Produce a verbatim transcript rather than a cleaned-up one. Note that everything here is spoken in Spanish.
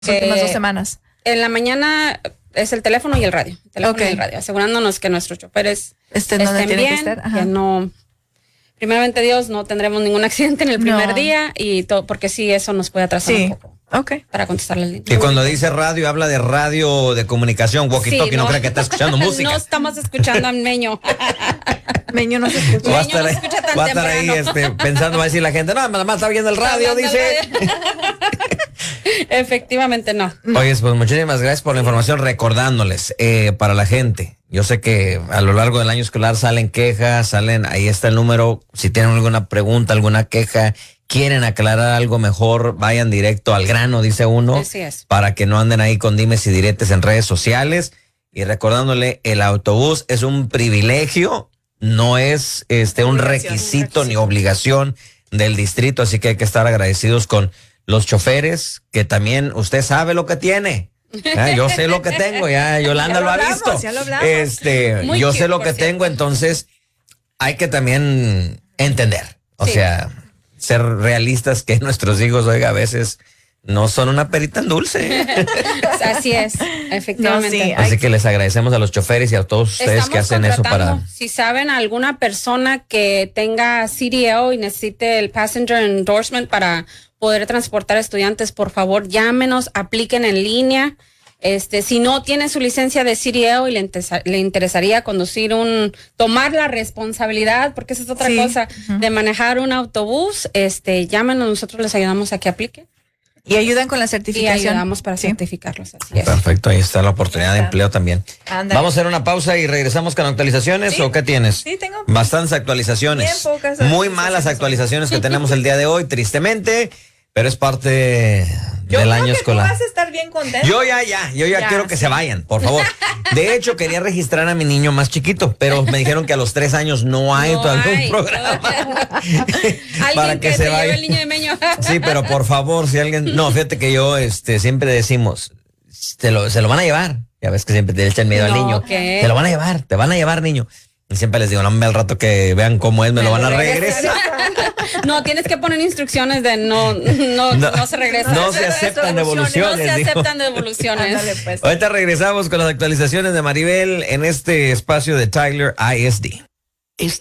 Las últimas Eh, dos semanas. En la mañana es el teléfono y el radio. El teléfono Ok. y el radio, asegurándonos que nuestros choferes Estén donde estén tienen que bien, estar. Ajá. que no, primeramente Dios, no tendremos ningún accidente en el primer No. día y todo, porque sí, eso nos puede atrasar Sí. un poco Ok. para contestarle al línea. Y cuando dice radio, habla de radio de comunicación, walkie-talkie, Sí, no, no. cree que está escuchando música. No estamos escuchando a Meño. Meño no se escucha. Va a Meño estar no ahí, escucha tan va a estar ahí temprano. este, pensando, va a decir la gente, no, nada más está viendo el radio, Está viendo dice. el radio. Efectivamente no. Oye, pues muchísimas gracias por la información, recordándoles eh, para la gente. Yo sé que a lo largo del año escolar salen quejas, salen, ahí está el número, si tienen alguna pregunta, alguna queja, quieren aclarar algo mejor, vayan directo al grano, dice uno, Así es. para que no anden ahí con dimes y diretes en redes sociales. Y recordándole, el autobús es un privilegio, no es este un Obligación, requisito ni obligación del distrito, así que hay que estar agradecidos con los choferes, que también usted sabe lo que tiene. Ya, yo sé lo que tengo, ya Yolanda Ya lo lo ha hablamos, visto. ya lo hablamos. Este, Muy yo cute, sé lo por que cierto. tengo, entonces hay que también entender, o Sí. sea, ser realistas que nuestros hijos, oiga, a veces no son una perita en dulce. Así es, efectivamente. No, sí, Así que les agradecemos a los choferes y a todos ustedes Estamos que hacen eso contratando, para... si saben alguna persona que tenga C D O y necesite el passenger endorsement para poder transportar estudiantes, por favor, llámenos, apliquen en línea. Este, si no tiene su licencia de C D O y le, interesa- le interesaría conducir un, tomar la responsabilidad, porque esa es otra Sí. cosa, de manejar un autobús, este, llámenos, nosotros les ayudamos a que apliquen Y ayudan con la y certificación. ayudamos para Sí. certificarlos, así es. Perfecto, ahí está la oportunidad de Ahí está. empleo también. Ándale. Vamos a hacer una pausa y regresamos con actualizaciones. Sí. ¿O qué tienes? Sí, tengo. Bastantes actualizaciones. Bien pocas Muy actualizaciones. malas actualizaciones que tenemos el día de hoy, tristemente, pero es parte Yo del creo año que escolar. tú vas a estar bien contento. Yo ya, ya, yo ya, Ya, quiero que sí. se vayan, por favor. De hecho, quería registrar a mi niño más chiquito, pero me dijeron que a los tres años no hay No todavía hay. un programa Alguien para que, que, se se vaya. lleve el niño de Meño. Sí, pero por favor, si alguien... No, fíjate que yo este, siempre decimos, se lo, se lo van a llevar. Ya ves que siempre te echan miedo al No, niño. ¿qué? Te lo van a llevar, te van a llevar, niño. Y siempre les digo, no, hombre, al rato que vean cómo es, me, lo van a regresar. No, tienes que poner instrucciones de no, no, no, No, se regresa. no se aceptan devoluciones, No se dijo. aceptan devoluciones. Ándale, pues. Ahorita regresamos con las actualizaciones de Maribel en este espacio de Tyler I S D.